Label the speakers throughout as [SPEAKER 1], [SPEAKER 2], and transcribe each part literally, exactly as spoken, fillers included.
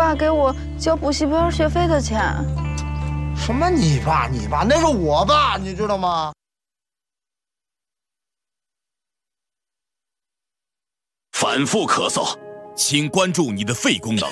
[SPEAKER 1] 爸给我交补习班学费的钱。
[SPEAKER 2] 什么你爸你爸？那是我爸，你知道吗？
[SPEAKER 3] 反复咳嗽，请关注你的肺功能。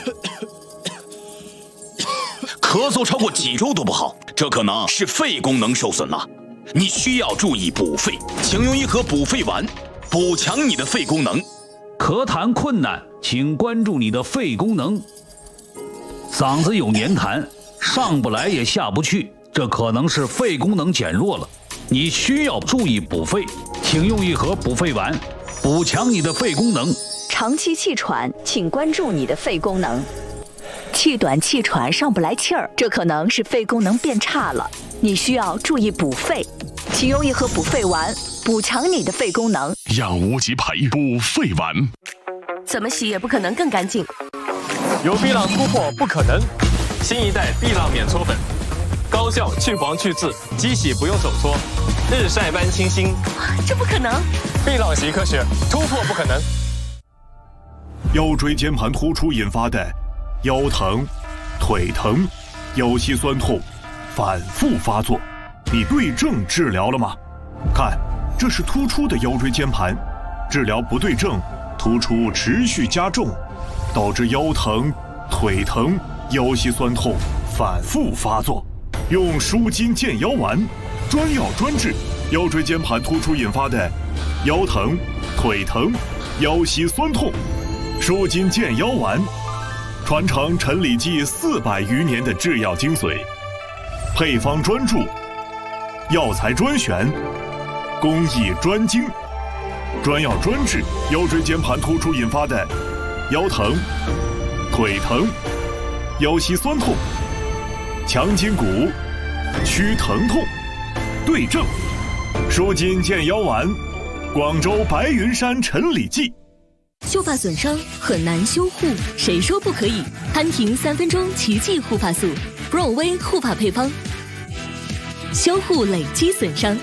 [SPEAKER 3] 咳嗽超过几周都不好，这可能是肺功能受损了。你需要注意补肺，请用一盒补肺丸，补强你的肺功能。
[SPEAKER 4] 咳痰困难，请关注你的肺功能。嗓子有黏痰，上不来也下不去，这可能是肺功能减弱了。你需要注意补肺，请用一盒补肺丸，补强你的肺功能。
[SPEAKER 5] 长期气喘，请关注你的肺功能。气短气喘上不来气儿，这可能是肺功能变差了，你需要注意补肺，请用一盒补肺丸，补强你的肺功能。
[SPEAKER 6] 养无极培补肺丸，
[SPEAKER 7] 怎么洗也不可能更干净。
[SPEAKER 8] 有碧浪突破不可能，新一代碧浪免搓粉，高效去黄去渍，机洗不用手搓，日晒般清新。
[SPEAKER 7] 这不可能！
[SPEAKER 8] 碧浪洗科学，突破不可能。
[SPEAKER 6] 腰椎间盘突出引发的腰疼、腿疼、腰膝酸痛反复发作，你对症治疗了吗？看，这是突出的腰椎间盘，治疗不对症，突出持续加重，导致腰疼、腿疼、腰膝酸痛反复发作。用舒筋健腰丸，专药专治腰椎间盘突出引发的腰疼、腿疼、腰膝酸痛。舒筋健腰丸，传承陈李济四百余年的制药精髓，配方专注，药材专选，工艺专精，专药专治腰椎间盘突出引发的腰疼、腿疼、腰膝酸痛，强筋骨，祛疼痛，对症。舒筋健腰丸，广州白云山陈李济。
[SPEAKER 9] 秀发损伤很难修护，谁说不可以？潘婷三分钟奇迹护发素 ，Bro 威护发配方，修护累积损伤。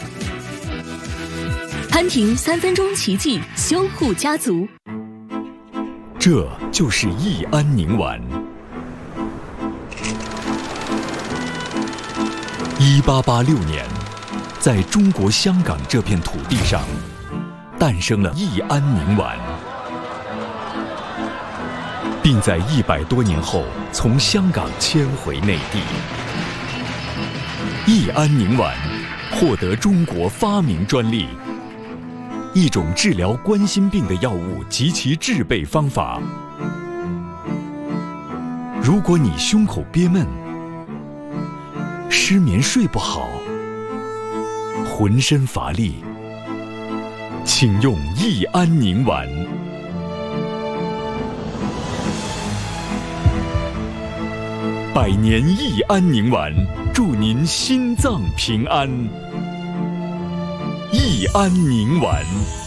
[SPEAKER 9] 潘婷三分钟奇迹修护家族，
[SPEAKER 10] 这就是益安宁丸。一八八六年，在中国香港这片土地上，诞生了益安宁丸。并在一百多年后从香港迁回内地。益安宁丸获得中国发明专利，一种治疗冠心病的药物及其制备方法。如果你胸口憋闷、失眠睡不好、浑身乏力，请用益安宁丸。百年益安宁丸，祝您心脏平安。益安宁丸。